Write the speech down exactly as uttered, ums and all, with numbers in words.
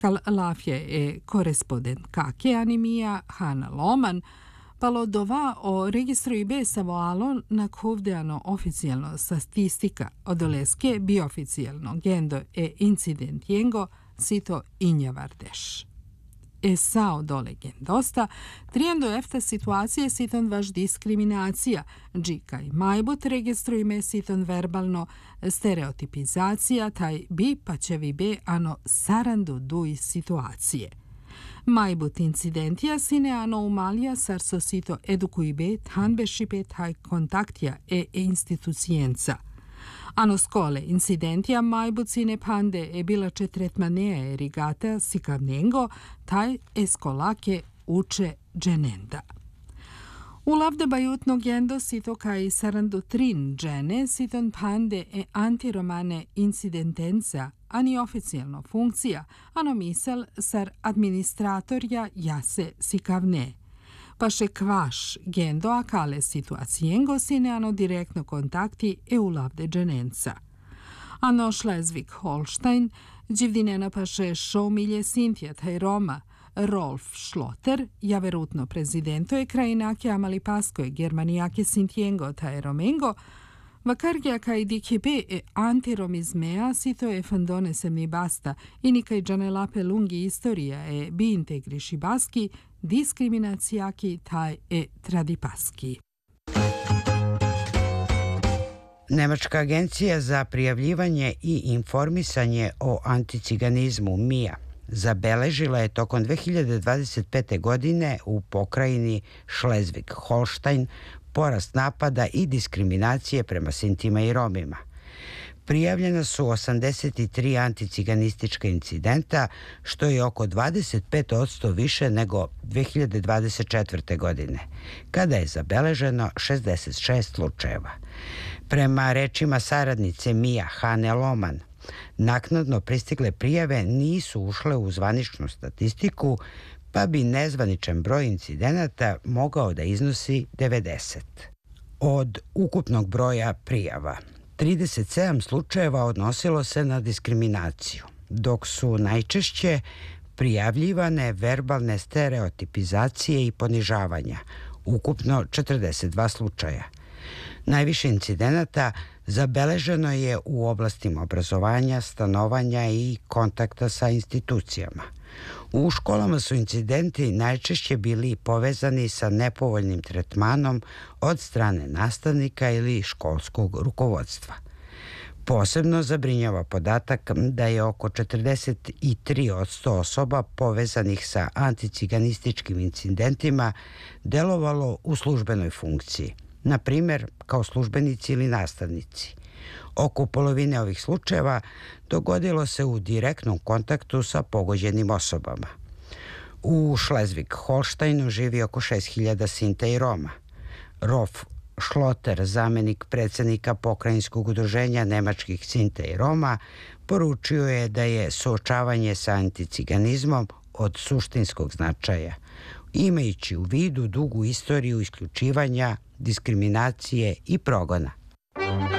Calafia e correspondent Kake anemia Hana Loman Palodova o registru I B savalo na kovdeano oficijalno statistika odoleske bioficijalno gendo e incident jengo sito injavardeš. E sao dole gendosta, triendo efta situacije siton vaš diskriminacija, džika I majbut registrujme siton verbalno stereotipizacija, taj bi pa će vi be ano sarandu duj situacije. Majbut incidentija sine anomalija sarso sito edukuj be tanbešipe taj kontaktja e institucijenca. Ano skole incidentija majbut sine pande e bilače tretmanea erigata sikavnengo, taj eskolake uče dženenda. U lavde bajutno gendo sito kaj sarandu trin džene siton pande e antiromane incidentenca, ani oficijalno funkcija, ano misel sar administratorja jase sikavne. Pa še kvaš gendo akale situacijengo sine ano direktno kontakti e u lavde dženenca. Ano Schleswig-Holstein, dživdinena pa še šomilje Sintija taj Roma, Rolf Schlotter, ja verutno prezidento je krajinake amali pasko je germanijake Sintijengo taj Romengo, vakargja kaj dikipe e antiromizmea sito e fandone semni basta i nikaj džanelape lungi istorija e bi integriši baski, diskriminacijaki taj e tradipaski. Nemačka agencija za prijavljivanje I informisanje o anticiganizmu M I A zabeležila je tokom dve hiljade dvadeset pete. godine u pokrajini Schleswig-Holstein porast napada I diskriminacije prema Sintima I Romima. Prijavljena su osamdeset tri anticiganistička incidenta, što je oko dvadeset pet posto više nego dve hiljade dvadeset četvrte. godine, kada je zabeleženo šezdeset šest slučajeva. Prema rečima saradnice M I A Hane Loman, naknadno pristigle prijave nisu ušle u zvaničnu statistiku, pa bi nezvaničan broj incidenata mogao da iznosi devedeset. Od ukupnog broja prijava, trideset sedam slučajeva odnosilo se na diskriminaciju, dok su najčešće prijavljivane verbalne stereotipizacije I ponižavanja, ukupno četrdeset dva slučaja. Najviše incidenata zabeleženo je u oblastima obrazovanja, stanovanja I kontakta sa institucijama. U školama su incidenti najčešće bili povezani sa nepovoljnim tretmanom od strane nastavnika ili školskog rukovodstva. Posebno zabrinjava podatak da je oko četrdeset tri posto osoba povezanih sa anticiganističkim incidentima delovalo u službenoj funkciji, na primjer kao službenici ili nastavnici. Oko polovine ovih slučajeva dogodilo se u direktnom kontaktu sa pogođenim osobama. U Schleswig-Holsteinu živi oko šest hiljada Sinta I Roma. Rolf Schlotter, zamenik predsjednika pokrajinskog udruženja nemačkih Sinta I Roma, poručio je da je suočavanje sa anticiganizmom od suštinskog značaja, imajući u vidu dugu istoriju isključivanja, diskriminacije I progona.